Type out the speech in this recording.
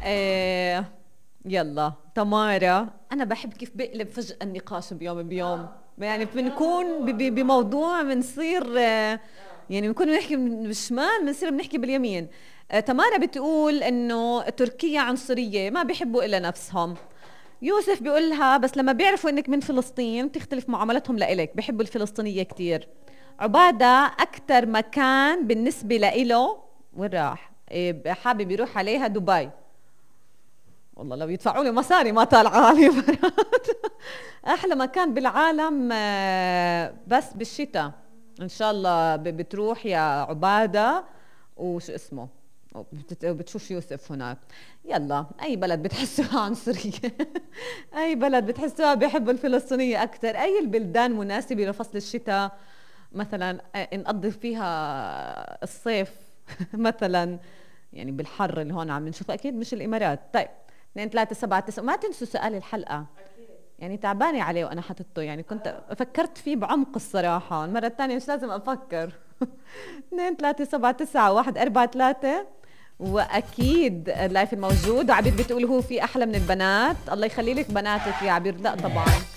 آه يلا تمارا، أنا بحب كيف بقلب فجأة النقاش بيوم بيوم. يعني بنكون بموضوع بنصير يعني بنكون بنحكي بالشمال بنصير بنحكي باليمين. تمارا بتقول إنه تركيا عنصرية، ما بيحبوا إلا نفسهم. يوسف بيقولها بس لما بيعرفوا إنك من فلسطين تختلف معاملتهم لإلك، بيحبوا الفلسطينية كتير. عبادة أكتر مكان بالنسبة لإله وين راح حابب يروح عليها دبي. والله لو يدفعوا لي مصاري ما طالعه علي مرات. احلى مكان بالعالم بس بالشتاء ان شاء الله بتروح يا عباده. وشو اسمه بتشوف يوسف هناك. يلا اي بلد بتحسوها عنصريه. اي بلد بتحسوها بيحبوا الفلسطينيه اكثر. اي البلدان مناسبه لفصل الشتاء مثلا نقضي فيها الصيف. مثلا يعني بالحر اللي هون عم نشوفه اكيد مش الامارات. طيب 2 3 7 9، ما تنسوا سؤال الحلقه. يعني تعبانه عليه وانا حاطته، يعني كنت فكرت فيه بعمق الصراحه، المره الثانيه مش لازم افكر. 2 3 7 9 1 4 3. واكيد اللايف الموجود. وعبير بتقول هو في احلى من البنات. الله يخلي لك بناتك يا عبير. لا طبعا.